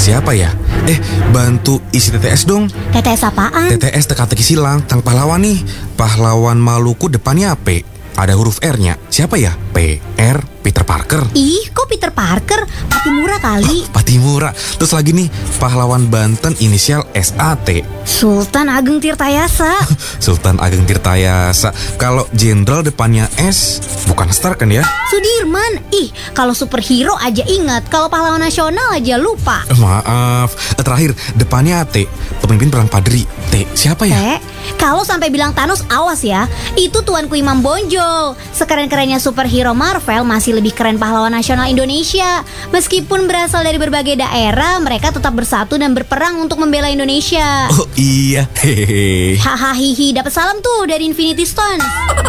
Siapa ya? Bantu isi TTS dong. TTS apaan? TTS teka-teki silang, tang pahlawan nih. Pahlawan Maluku depannya P. Ada huruf R-nya. Siapa ya? PR, Peter Parker. Ih, kok Peter Parker? Patimura kali. Patimura. Terus lagi nih, pahlawan Banten inisial SAT. Sultan Ageng Tirtayasa. Sultan Ageng Tirtayasa. Kalau jenderal depannya S, bukan Star kan ya? Sudirman. Ih, kalau superhero aja ingat, kalau pahlawan nasional aja lupa. Maaf. Terakhir, depannya T. Pemimpin perang Padri. T. Siapa ya? Kalau sampai bilang Thanos, awas ya. Itu Tuanku Imam Bonjol. Sekeren-kerennya superhero Marvel, masih lebih keren pahlawan nasional Indonesia. Meskipun berasal dari berbagai daerah, mereka tetap bersatu dan berperang untuk membela Indonesia. Oh iya. Hehehe. Hahaha, dapat salam tuh dari Infinity Stone.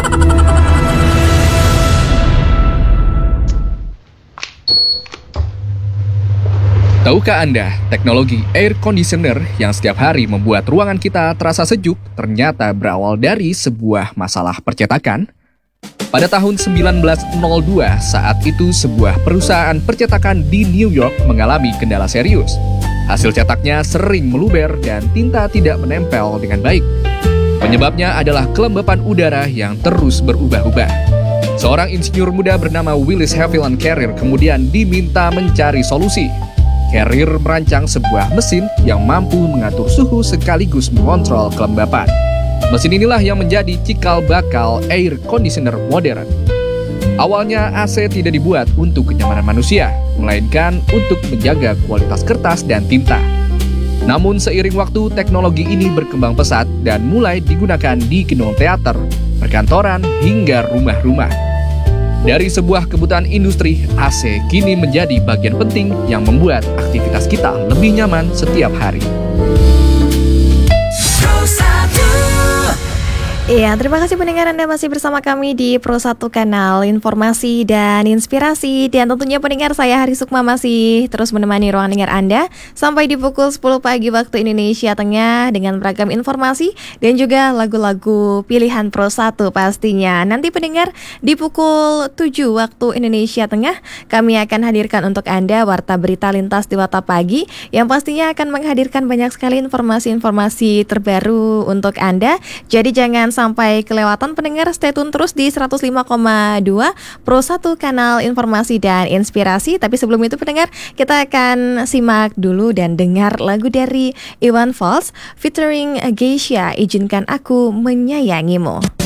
Tahukah Anda, teknologi air conditioner yang setiap hari membuat ruangan kita terasa sejuk ternyata berawal dari sebuah masalah percetakan? Pada tahun 1902, saat itu sebuah perusahaan percetakan di New York mengalami kendala serius. Hasil cetaknya sering meluber dan tinta tidak menempel dengan baik. Penyebabnya adalah kelembapan udara yang terus berubah-ubah. Seorang insinyur muda bernama Willis Haviland Carrier kemudian diminta mencari solusi. Carrier merancang sebuah mesin yang mampu mengatur suhu sekaligus mengontrol kelembapan. Mesin inilah yang menjadi cikal bakal air conditioner modern. Awalnya AC tidak dibuat untuk kenyamanan manusia, melainkan untuk menjaga kualitas kertas dan tinta. Namun seiring waktu, teknologi ini berkembang pesat dan mulai digunakan di gedung teater, perkantoran, hingga rumah-rumah. Dari sebuah kebutuhan industri, AC kini menjadi bagian penting yang membuat aktivitas kita lebih nyaman setiap hari. Iya, terima kasih pendengar Anda masih bersama kami di Pro 1 Kanal Informasi dan Inspirasi. Dan tentunya pendengar, saya Hari Sukma masih terus menemani ruang dengar Anda sampai di pukul 10 pagi waktu Indonesia Tengah dengan beragam informasi dan juga lagu-lagu pilihan Pro 1 pastinya. Nanti pendengar, di pukul 7 waktu Indonesia Tengah kami akan hadirkan untuk Anda Warta Berita Lintas Dewata Pagi yang pastinya akan menghadirkan banyak sekali informasi-informasi terbaru untuk Anda. Jadi jangan sampai kelewatan pendengar, stay tune terus di 105,2 Pro 1 Kanal Informasi dan Inspirasi. Tapi sebelum itu pendengar, kita akan simak dulu dan dengar lagu dari Iwan Fals featuring Geisha, Izinkan Aku Menyayangimu.